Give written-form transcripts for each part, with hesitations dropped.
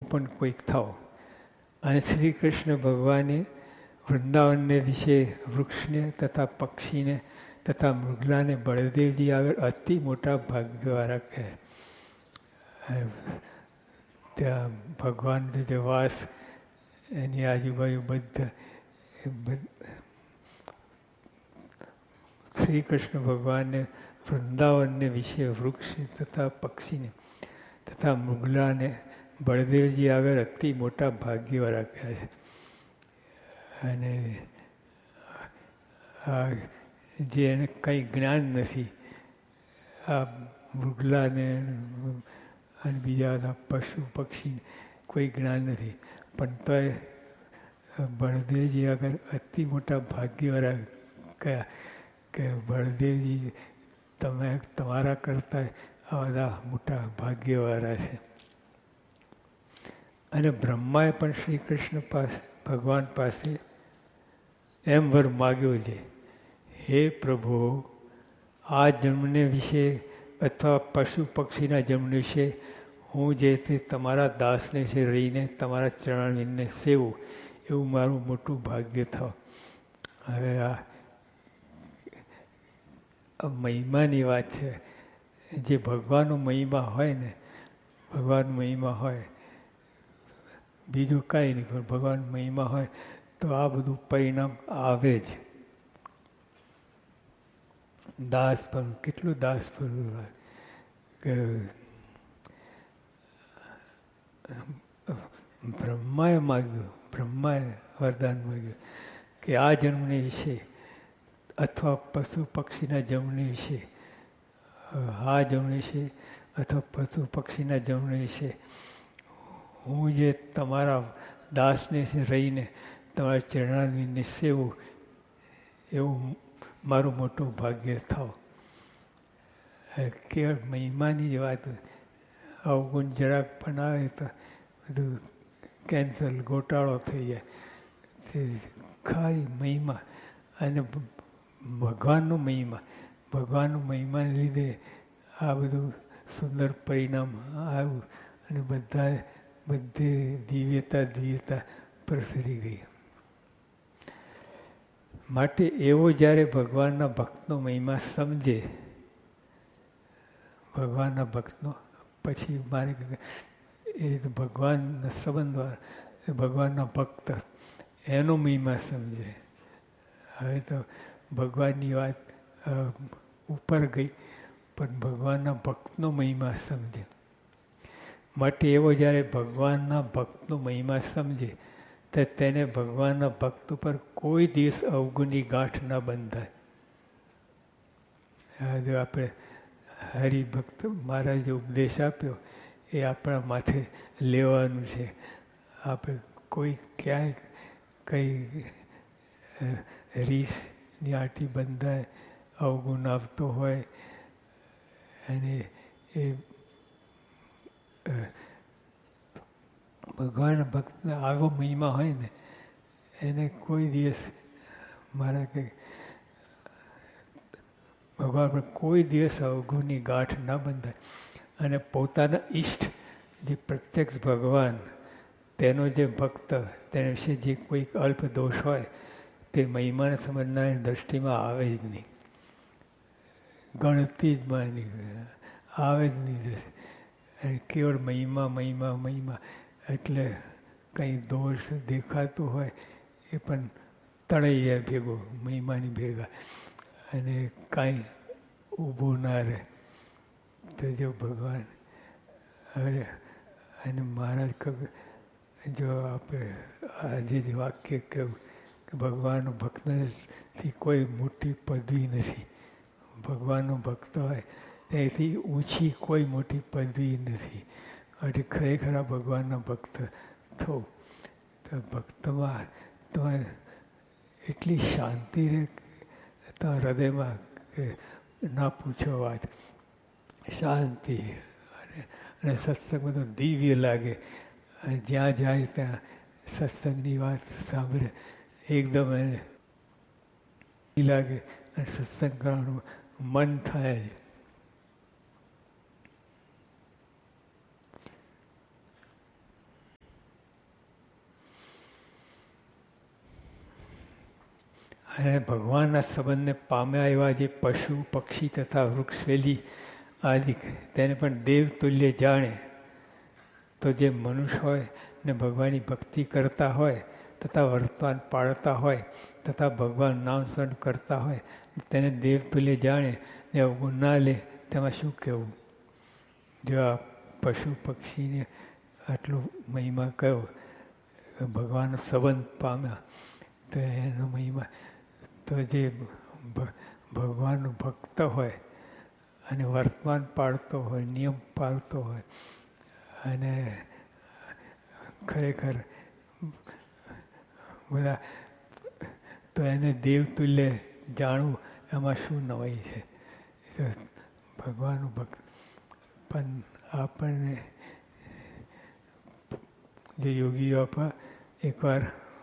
પણ કોઈક થાઓ. અને શ્રી કૃષ્ણ ભગવાને વૃંદાવનને વિશે વૃક્ષને તથા પક્ષીને તથા મૃગલાને બળદેવજી આગળ અતિ મોટા ભાગ્યવાળા કહે. ત્યાં ભગવાનનો જે વાસ એની આજુબાજુ બધા શ્રી કૃષ્ણ ભગવાનને વૃંદાવનને વિશે વૃક્ષ તથા પક્ષીને તથા મૃગલાને બળદેવજી આગળ અતિ મોટા ભાગ્યવાળા કહે છે. અને જે એને કંઈ જ્ઞાન નથી, આ મૃગલાને અને બીજા બધા પશુ પક્ષીને કોઈ જ્ઞાન નથી, પણ તોય બળદેવજી આગળ અતિ મોટા ભાગ્યવાળા કયા કે બળદેવજી તમે તમારા કરતાં આ બધા મોટા ભાગ્યવાળા છે. અને બ્રહ્માએ પણ શ્રી કૃષ્ણ પાસે ભગવાન પાસે એમ વર માગ્યો છે, હે પ્રભુ, આ જન્મને વિશે અથવા પશુ પક્ષીના જન્મ વિશે હું જે તે તમારા દાસને છે રહીને તમારા ચરણને સેવું, એવું મારું મોટું ભાગ્ય થાવ. હવે આ મહિમાની વાત છે. જે ભગવાનનો મહિમા હોય ને, ભગવાન મહિમા હોય, બીજું કાંઈ નહીં, પણ ભગવાન મહિમા હોય તો આ બધું પરિણામ આવે જ. દાસ પણ કેટલું દાસ પણ કે બ્રહ્માએ માગ્યું, બ્રહ્માએ વરદાન માગ્યું કે આ જન્મને વિશે અથવા પશુ પક્ષીના જન્મને વિશે, આ જન્મ વિશે અથવા પશુ પક્ષીના જન્મ વિશે હું જે તમારા દાસને રહીને તમારા ચરણારવિંદને સેવું, એવું મારું મોટું ભાગ્ય થાવ. કેવળ મહિમાની જ વાત, અવગુણ જરાક પણ આવે તો બધું કેન્સલ, ગોટાળો થઈ જાય. ખાલી મહિમા અને ભગવાનનો મહિમા, ભગવાનનો મહિમાને લીધે આ બધું સુંદર પરિણામ આવ્યું અને બધે દિવ્યતા પ્રસરી ગઈ. માટે એવો જ્યારે ભગવાનના ભક્તનો મહિમા સમજે, ભગવાનના ભક્તનો, પછી મારે એ ભગવાનના સંબંધ, ભગવાનના ભક્ત એનો મહિમા સમજે. હવે તો ભગવાનની વાત ઉપર ગઈ, પણ ભગવાનના ભક્તનો મહિમા સમજે. માટે એવો જ્યારે ભગવાનના ભક્તનો મહિમા સમજે તો તેને ભગવાનના ભક્ત ઉપર કોઈ દિવસ અવગુણની ગાંઠ ન બંધાય. જો આપણે હરિભક્ત મહારાજે ઉપદેશ આપ્યો એ આપણા માથે લેવાનું છે. આપણે કોઈ ક્યાંય કંઈ રીસની આંટી બંધાય, અવગુણ આવતો હોય અને એ ભગવાન ભક્તને આવો મહિમા હોય ને એને કોઈ દિવસ મારા કે ભગવાન પર કોઈ દિવસ અવગુણની ગાંઠ ન બંધાય. અને પોતાના ઈષ્ટ જે પ્રત્યક્ષ ભગવાન, તેનો જે ભક્ત, તેના વિશે જે કોઈક અલ્પ દોષ હોય તે મહિમાને સમજનારની દ્રષ્ટિમાં આવે જ નહીં, ગણતી જ માની આવે જ નહીં. અને કેવળ મહિમા મહિમા મહિમા એટલે કંઈ દોષ દેખાતું હોય એ પણ તણાઈ જાય ભેગો મહિમાની ભેગા, અને કાંઈ ઊભું ના રહે. તો જો ભગવાન હવે અને મહારાજ જો આપણે આજે જ વાક્ય કહ્યું કે ભગવાનનો ભક્તથી કોઈ મોટી પદવી નથી. ભગવાનનો ભક્ત હોય તેથી ઊંચી કોઈ મોટી પદવી નથી. એટલે ખરેખર આ ભગવાનના ભક્ત થવું તો ભક્તમાં તમારે એટલી શાંતિ રહે તમારા હૃદયમાં કે ના પૂછો વાત. શાંતિ અને સત્સંગ બધો દિવ્ય લાગે. જ્યાં જાય ત્યાં સત્સંગની વાત સાંભળે એકદમ એને લાગે અને સત્સંગ કરવાનું મન થાય. અને ભગવાનના સંબંધને પામ્યા એવા જે પશુ પક્ષી તથા વૃક્ષવેલી આદિ તેને પણ દેવતુલ્ય જાણે, તો જે મનુષ્ય હોય ને ભગવાનની ભક્તિ કરતા હોય તથા વર્તમાન પાળતા હોય તથા ભગવાન નામ સ્મરણ કરતા હોય તેને દેવતુલ્ય જાણે ને અવગુણ ના લે, તેમાં શું કહેવું? જો આ પશુ પક્ષીને આટલો મહિમા કયો, ભગવાનનો સંબંધ પામ્યા તો એનો મહિમા, તો જે ભગવાનનો ભક્ત હોય અને વર્તમાન પાળતો હોય, નિયમ પાળતો હોય અને ખરેખર બધા, તો એને દેવતુલ્ય જાણવું એમાં શું નવાઈ છે? ભગવાનનું ભક્ત પણ આપણને જે યોગીઓ આપા એકવાર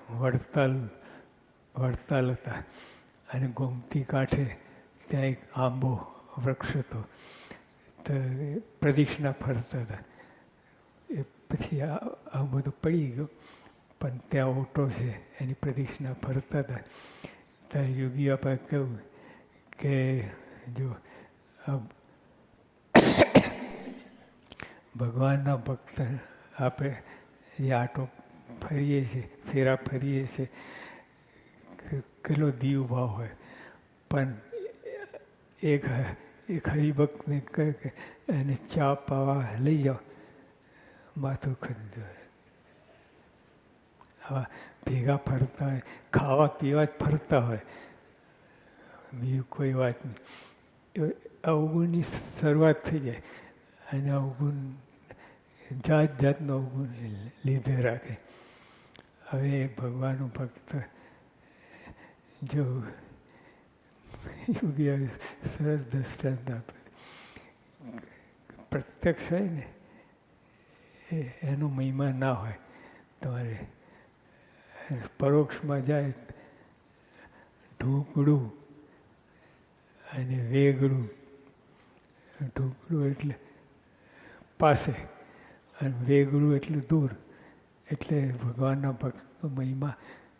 વડતાલ હતા અને ગોમતી કાંઠે ત્યાં એક આંબો વૃક્ષ હતો, તો પ્રદક્ષિણા ફરતા હતા. એ પછી આ બધું પડી ગયો, પણ ત્યાં ઓટો છે એની પ્રદક્ષિણા ફરતા હતા. ત્યારે યોગી આપા કહ્યું કે જો ભગવાનના ભક્ત આપણે જે આટો ફરીએ છીએ, ફેરા ફરીએ છીએ, કેટલો દીવ ભાવ હોય, પણ એક હરિભક્તને કહે કે એને ચા પાવા લઈ જાઓ, માથું ખંજોરે. આવા ભેગા ફરતા હોય, ખાવા પીવા જ ફરતા હોય, બીજું કોઈ વાત નહીં. અવગુણની શરૂઆત થઈ જાય અને અવગુણ જાત જાતનો અવગુણ લીધે રાખે. હવે ભગવાનનું ભક્ત જો યોગી સરસ દ્રષ્ટાંત આપે, પ્રત્યક્ષ હોય ને એનો મહિમા ના હોય, તમારે પરોક્ષમાં જાય ઢૂકડું અને વેગડું. ઢૂકડું એટલે પાસે અને વેગડું એટલે દૂર. એટલે ભગવાનના ભક્તનો મહિમા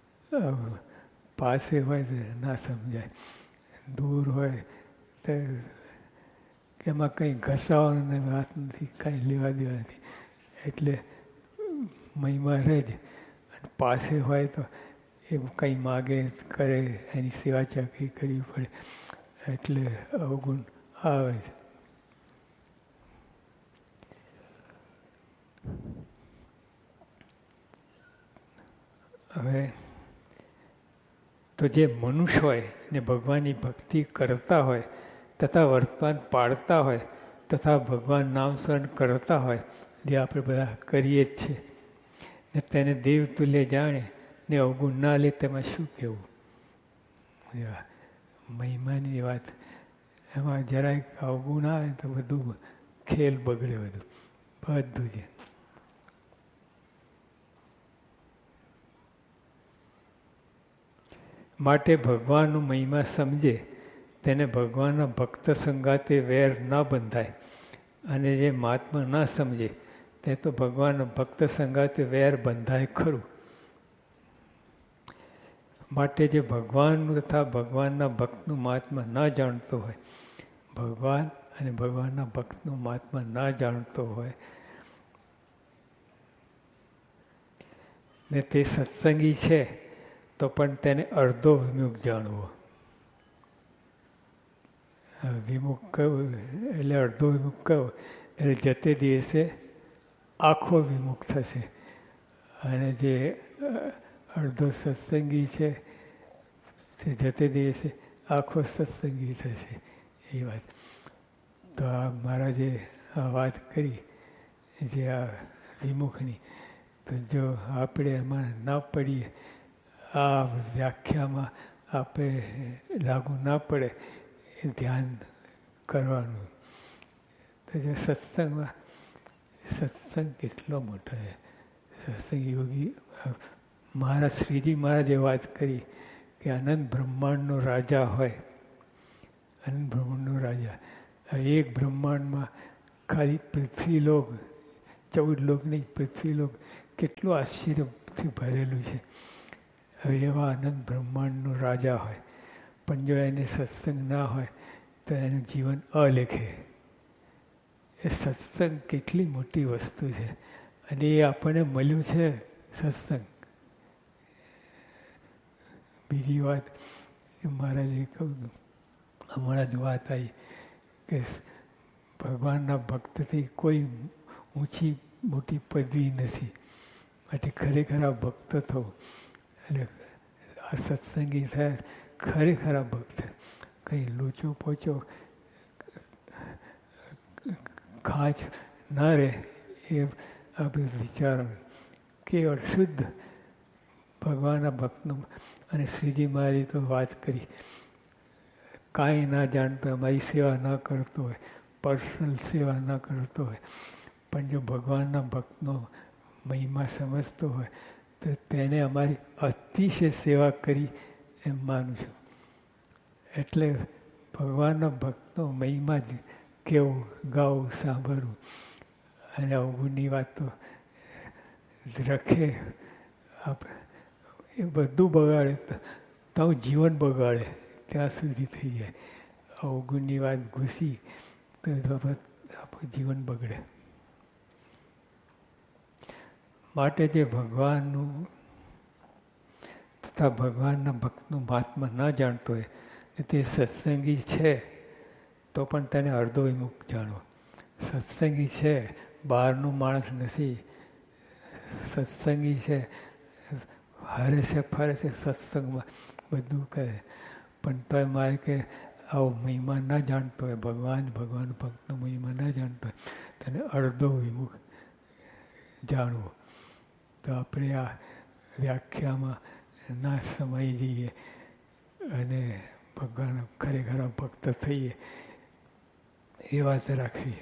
પાસે હોય તો ના સમજાય, દૂર હોય તો એમાં કંઈ ઘસાવાની વાત નથી, કાંઈ લેવા દેવા નથી. એટલે મહિમા રહે જ. અને પાસે હોય તો એ કંઈ માગે કરે, એની સેવા ચાકરી કરવી પડે, એટલે અવગુણ આવે છે. હવે તો જે મનુષ્ય હોય ને ભગવાનની ભક્તિ કરતા હોય તથા વર્તમાન પાળતા હોય તથા ભગવાન નામ સ્મરણ કરતા હોય, જે આપણે બધા કરીએ જ છીએ, ને તેને દેવતુલ્ય જાણે ને અવગુણ ના લે, તેમાં શું કહેવું? મહિમાની વાત, એમાં જરાક અવગુણ આવે તો બધું ખેલ બગડે, બધું જ. માટે ભગવાનનો મહિમા સમજે તેને ભગવાનના ભક્ત સંગાતે વેર ન બંધાય, અને જે મહાત્મા ન સમજે તે તો ભગવાનના ભક્ત સંગાતે વેર બંધાય ખરું. માટે જે ભગવાનનું તથા ભગવાનના ભક્તનું મહાત્મા ન જાણતો હોય, ભગવાન અને ભગવાનના ભક્તનું મહાત્મા ન જાણતો હોય ને તે સત્સંગી છે, તો પણ તેને અડધો વિમુખ જાણવો. વિમુખ કહ્યું એટલે અડધો વિમુખ કહ્યો એટલે જતે દિવસે આખો વિમુખ થશે, અને જે અડધો સત્સંગી છે તે જતે દિવસે આખો સત્સંગી થશે. એ વાત તો આ મહારાજે આ વાત કરી જે આ વિમુખની, તો જો આપણે એમાં ના પડીએ, આ વ્યાખ્યામાં આપણે લાગુ ના પડે એ ધ્યાન કરવાનું. તો જે સત્સંગમાં, સત્સંગ કેટલો મોટો છે. સત્સંગ યોગી મહારાજ શ્રીજી મહારાજે વાત કરી કે અનંત બ્રહ્માંડનો રાજા હોય, અનંત બ્રહ્માંડનો રાજા, એક બ્રહ્માંડમાં ખાલી પૃથ્વીલોક, 14 લોક નહીં, પૃથ્વીલોક કેટલું આશ્ચર્યથી ભરેલું છે. હવે એવા અનંત બ્રહ્માંડનો રાજા હોય પણ જો એને સત્સંગ ના હોય તો એનું જીવન અલેખે. એ સત્સંગ કેટલી મોટી વસ્તુ છે અને એ આપણને મળ્યું છે સત્સંગ. બીજી વાત મહારાજે કહ્યું, હમણાં જ વાત આવી કે ભગવાનના ભક્તથી કોઈ ઊંચી મોટી પદવી નથી, માટે ખરેખર આ ભક્ત થવું. એટલે આ સત્સંગી થયા ખરેખર આ ભક્ત. કંઈ લોચો પોચો ખાંચ ના રહે એ આ બધું વિચારો કેવળ શુદ્ધ ભગવાનના ભક્તનું. અને શ્રીજી મહારાજે તો વાત કરી, કાંઈ ના જાણતો હોય, અમારી સેવા ન કરતો હોય, પર્સનલ સેવા ન કરતો હોય, પણ જો ભગવાનના ભક્તનો મહિમા સમજતો હોય તો તેને અમારી અતિશય સેવા કરી એમ માનું છું. એટલે ભગવાનના ભક્તનો મહિમા જ કેવું, ગાવું, સાંભળવું. અને અવગુણની વાત તો રખે એ બધું બગાડે તો જીવન બગાડે ત્યાં સુધી થઈ જાય. અવગુણની વાત ઘૂસી તો આપણું જીવન બગડે. માટે જે ભગવાનનું તથા ભગવાનના ભક્તનું મહાત્મા ન જાણતો હોય તે સત્સંગી છે તો પણ તેને અડધો વિમુખ જાણવો. સત્સંગી છે, બહારનું માણસ નથી. સત્સંગી છે, હરે છે, ફરે છે, સત્સંગમાં બધું કરે, પણ તોય મારે કે આવો મહિમા ન જાણતો હોય, ભગવાન ભક્તનો મહિમા ન જાણતો હોય, તેને અડધો વિમુખ જાણવો. તો આપણે આ વ્યાખ્યામાં ના સમાઈ જઈએ અને ભગવાન ખરેખર ભક્ત થઈએ એ વાત રાખવી.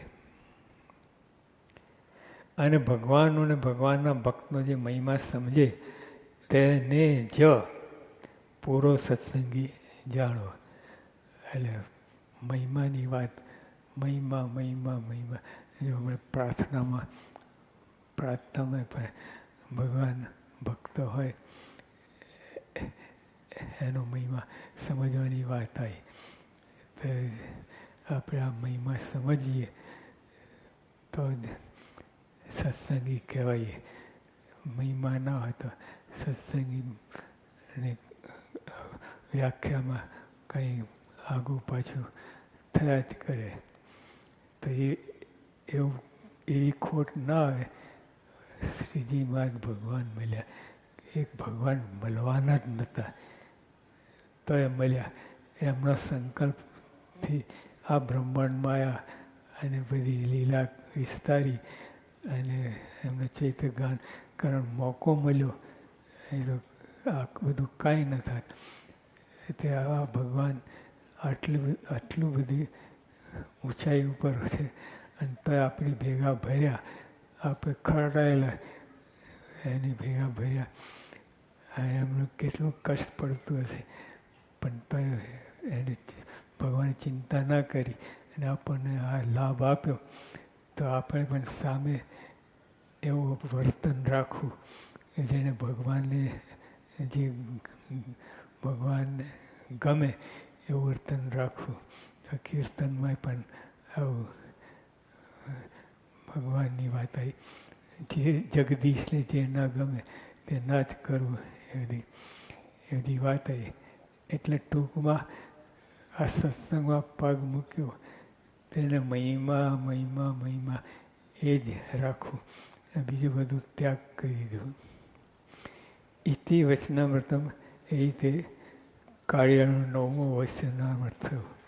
અને ભગવાનનો ને ભગવાનના ભક્તનો જે મહિમા સમજે તેને જ પૂરો સત્સંગી જાણવો. એટલે મહિમાની વાત, મહિમા મહિમા મહિમા. જો આપણે પ્રાર્થનામાં પણ ભગવાન ભક્ત હોય એનો મહિમા સમજવાની વાત આવી. તો આપણે આ મહિમા સમજીએ તો સત્સંગી કહેવાય. મહિમા ના હોય તો સત્સંગી વ્યાખ્યામાં કંઈ આગું પાછું થયા જ કરે. તો એવું એવી ખોટ ના આવે. શ્રીજીમાં જ ભગવાન મળ્યા. એક ભગવાન મળવાના જ નહોતા તો એ મળ્યા. એમના સંકલ્પથી આ બ્રહ્માંડમાં આવ્યા અને બધી લીલા વિસ્તારી અને એમને ચૈત્યગાન કરવાનો મોકો મળ્યો. એ તો આ બધું કાંઈ ન થાય. તે આવા ભગવાન આટલું બધી ઊંચાઈ ઉપર છે અને તો આપણી ભેગા ભર્યા, આપણે ખરડાયેલા એની ભેગા ભર્યા. એમનું કેટલું કષ્ટ પડતું હશે, પણ તો એની ભગવાને ચિંતા ના કરી અને આપણને આ લાભ આપ્યો. તો આપણે પણ સામે એવું વર્તન રાખવું જેને ભગવાનને ગમે એવું વર્તન રાખવું. કીર્તનમાં પણ આવું ભગવાનની વાત આવી, જે જગદીશને જે ના ગમે તે ના જ કરવું, એ બધી વાત આવી. એટલે ટૂંકમાં આ સત્સંગમાં પગ મૂક્યો તેને મહિમા મહિમા મહિમા એ જ રાખવું, બીજું બધું ત્યાગ કરી દીધું. ઇતિ વચનામૃતમ એ રીતે કાર્યનો 9મો વચનામૃત થયું.